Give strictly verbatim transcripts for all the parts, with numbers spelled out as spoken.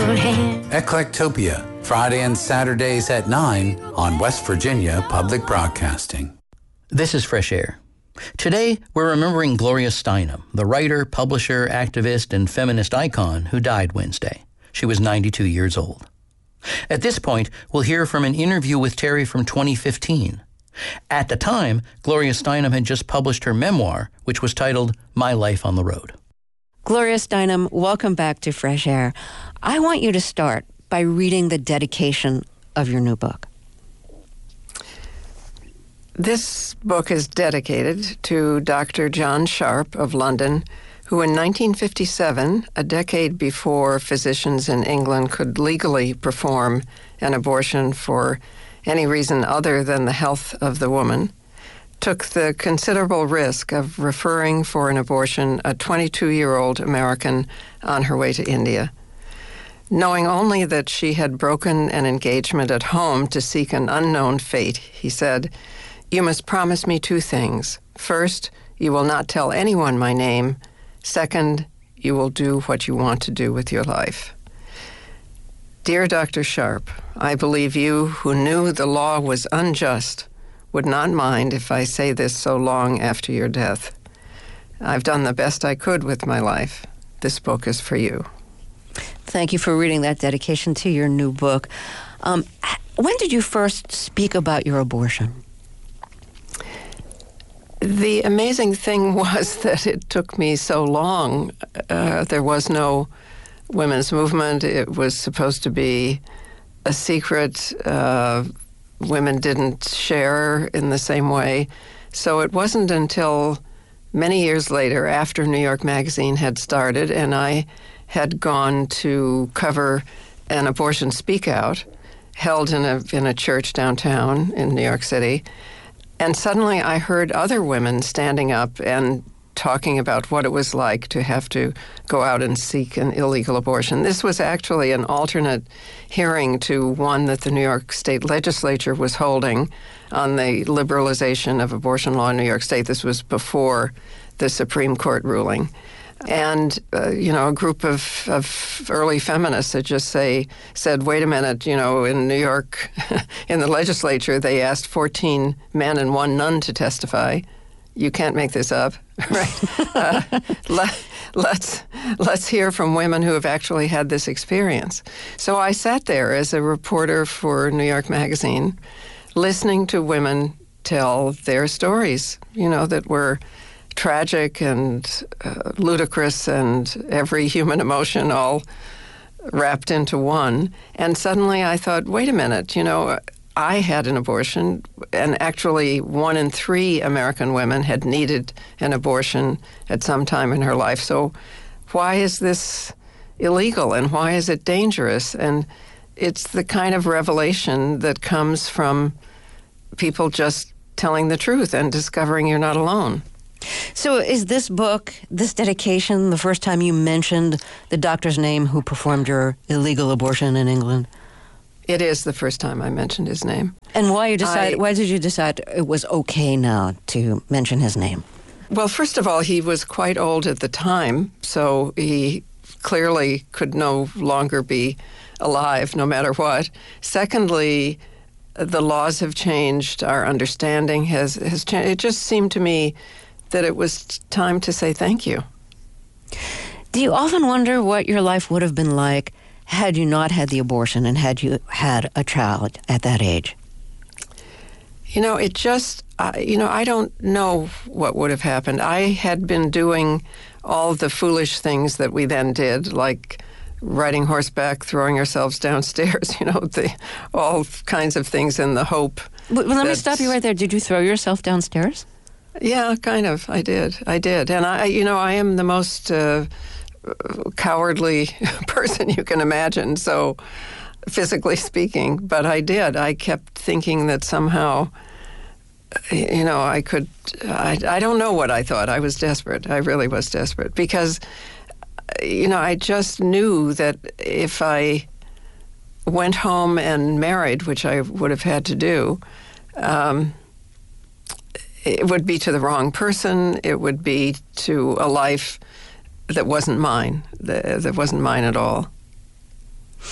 hand. Eclectopia, Friday and Saturdays at nine on West Virginia Public Broadcasting. This is Fresh Air. Today, we're remembering Gloria Steinem, the writer, publisher, activist, and feminist icon who died Wednesday. She was ninety-two years old. At this point, we'll hear from an interview with Terry from twenty fifteen. At the time, Gloria Steinem had just published her memoir, which was titled My Life on the Road. Gloria Steinem, welcome back to Fresh Air. I want you to start by reading the dedication of your new book. This book is dedicated to Doctor John Sharp of London, who in nineteen fifty-seven, a decade before physicians in England could legally perform an abortion for any reason other than the health of the woman, took the considerable risk of referring for an abortion a twenty-two-year-old American on her way to India. Knowing only that she had broken an engagement at home to seek an unknown fate, he said, "You must promise me two things. First, you will not tell anyone my name. Second, you will do what you want to do with your life." Dear Doctor Sharp, I believe you, who knew the law was unjust, would not mind if I say this so long after your death. I've done the best I could with my life. This book is for you. Thank you for reading that dedication to your new book. Um, when did you first speak about your abortion? The amazing thing was that it took me so long. Uh, there was no women's movement. It was supposed to be a secret. Uh, women didn't share in the same way. So it wasn't until many years later, after New York Magazine had started, and I had gone to cover an abortion speak out held in a in a church downtown in New York City. And suddenly I heard other women standing up and talking about what it was like to have to go out and seek an illegal abortion. This was actually an alternate hearing to one that the New York State Legislature was holding on the liberalization of abortion law in New York State. This was before the Supreme Court ruling. And, uh, you know, a group of, of early feminists had just say, said, wait a minute, you know, in New York, in the legislature, they asked fourteen men and one nun to testify. You can't make this up, right? uh, let, let's, let's hear from women who have actually had this experience. So I sat there as a reporter for New York Magazine, listening to women tell their stories, you know, that were tragic and uh, ludicrous and every human emotion all wrapped into one. And suddenly I thought, wait a minute, you know, I had an abortion, and actually one in three American women had needed an abortion at some time in her life. So why is this illegal, and why is it dangerous? And it's the kind of revelation that comes from people just telling the truth and discovering you're not alone. So is this book, this dedication, the first time you mentioned the doctor's name who performed your illegal abortion in England? It is the first time I mentioned his name. And why you decide? I, why did you decide it was okay now to mention his name? Well, first of all, he was quite old at the time, so he clearly could no longer be alive, no matter what. Secondly, the laws have changed. Our understanding has, has changed. It just seemed to me that it was time to say thank you. Do you often wonder what your life would have been like had you not had the abortion and had you had a child at that age? You know, it just, uh, you know, I don't know what would have happened. I had been doing all the foolish things that we then did, like riding horseback, throwing ourselves downstairs, you know, the, all kinds of things in the hope. Well, let me stop you right there. Did you throw yourself downstairs? Yeah, kind of. I did. I did. And, I, you know, I am the most uh, cowardly person you can imagine, so physically speaking. But I did. I kept thinking that somehow, you know, I could, I, I don't know what I thought. I was desperate. I really was desperate because, you know, I just knew that if I went home and married, which I would have had to do, um, it would be to the wrong person. It would be to a life that wasn't mine, that, that wasn't mine at all.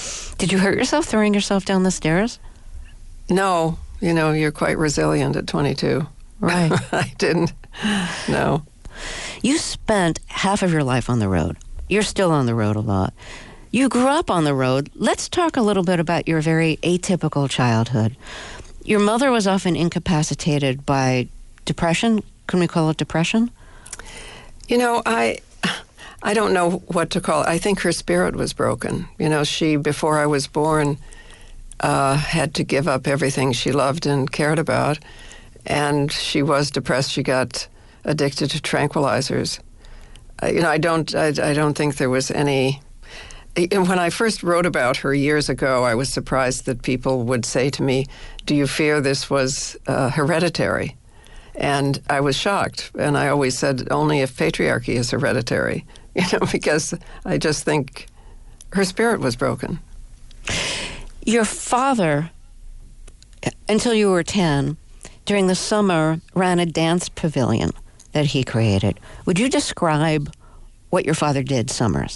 Did you hurt yourself throwing yourself down the stairs? No. You know, you're quite resilient at twenty-two. Right. I didn't. No. You spent half of your life on the road. You're still on the road a lot. You grew up on the road. Let's talk a little bit about your very atypical childhood. Your mother was often incapacitated by depression. Can we call it depression? You know, I I don't know what to call it. I think her spirit was broken. You know, she, before I was born, uh, had to give up everything she loved and cared about. And she was depressed. She got addicted to tranquilizers. Uh, you know, I don't, I, I don't think there was any... When I first wrote about her years ago, I was surprised that people would say to me, do you fear this was uh, hereditary? And I was shocked. And I always said, only if patriarchy is hereditary, you know, because I just think her spirit was broken. Your father, until you were ten, during the summer, ran a dance pavilion that he created. Would you describe what your father did summers?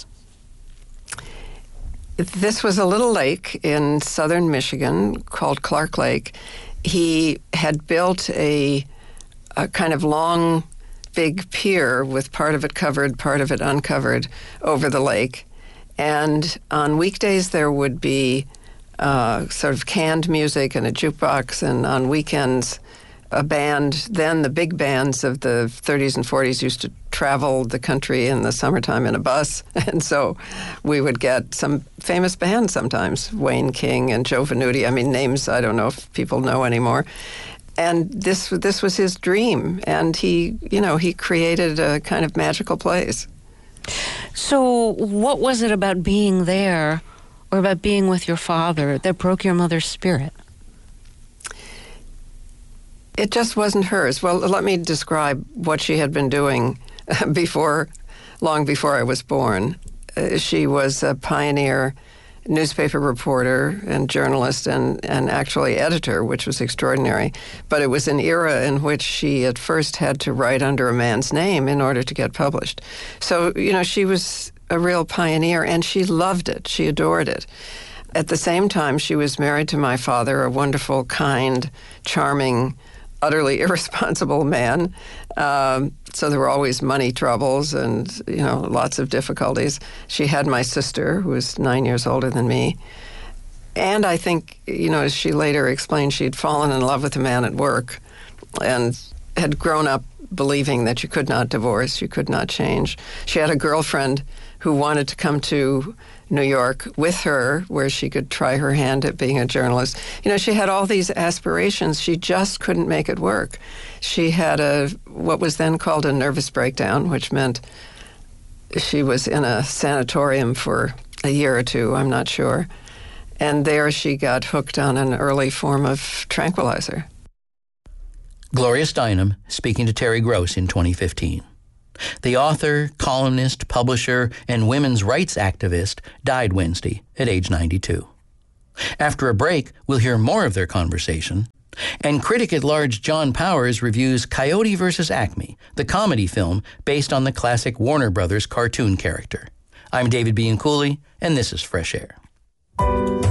This was a little lake in southern Michigan called Clark Lake. He had built a, a kind of long, big pier with part of it covered, part of it uncovered over the lake. And on weekdays there would be uh, sort of canned music and a jukebox, and on weekends a band. Then the big bands of the thirties and forties used to travel the country in the summertime in a bus. And so we would get some famous bands sometimes, Wayne King and Joe Venuti. I mean, names I don't know if people know anymore. And this this was his dream. And he, you know, he created a kind of magical place. So what was it about being there or about being with your father that broke your mother's spirit? It just wasn't hers. Well, let me describe what she had been doing before, long before I was born. Uh, she was a pioneer newspaper reporter and journalist and, and actually editor, which was extraordinary. But it was an era in which she at first had to write under a man's name in order to get published. So, you know, she was a real pioneer, and she loved it. She adored it. At the same time, she was married to my father, a wonderful, kind, charming, utterly irresponsible man. Um, so there were always money troubles and, you know, lots of difficulties. She had my sister, who was nine years older than me. And I think, you know, as she later explained, she'd fallen in love with a man at work and had grown up believing that you could not divorce, you could not change. She had a girlfriend who wanted to come to New York with her, where she could try her hand at being a journalist. You know, she had all these aspirations. She just couldn't make it work. She had a what was then called a nervous breakdown, which meant she was in a sanatorium for a year or two, I'm not sure. And there she got hooked on an early form of tranquilizer. Gloria Steinem speaking to Terry Gross in twenty fifteen. The author, columnist, publisher, and women's rights activist died Wednesday at age ninety-two. After a break, we'll hear more of their conversation. And critic at large John Powers reviews Coyote versus Acme, the comedy film based on the classic Warner Brothers cartoon character. I'm David Bianculli, and this is Fresh Air.